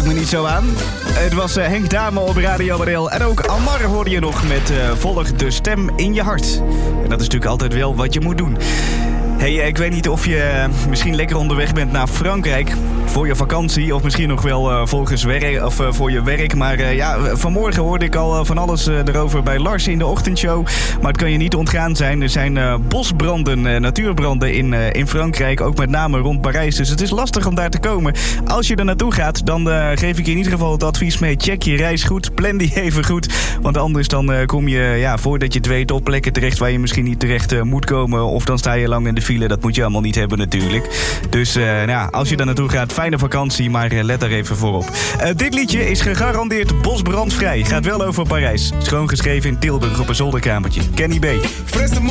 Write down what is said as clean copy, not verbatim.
me niet zo aan. Het was Henk Dame op Radio Bareel. En ook Amar hoorde je nog met Volg de stem in je hart. En dat is natuurlijk altijd wel wat je moet doen. Hey, ik weet niet of je misschien lekker onderweg bent naar Frankrijk voor je vakantie. Of misschien nog wel volgens werk of voor je werk. Maar vanmorgen hoorde ik al van alles erover bij Lars in de ochtendshow. Maar het kan je niet ontgaan zijn. Er zijn bosbranden, natuurbranden in Frankrijk. Ook met name rond Parijs. Dus het is lastig om daar te komen. Als je er naartoe gaat, dan geef ik je in ieder geval het advies mee. Check je reis goed. Plan die even goed. Want anders dan kom je, voordat je het weet, op plekken terecht waar je misschien niet terecht moet komen. Of dan sta je lang in de file. Dat moet je allemaal niet hebben natuurlijk. Dus als je daar naartoe gaat, fijne vakantie, maar let daar even voor op. Dit liedje is gegarandeerd bosbrandvrij. Gaat wel over Parijs. Schoon geschreven in Tilburg op een zolderkamertje. Kenny B.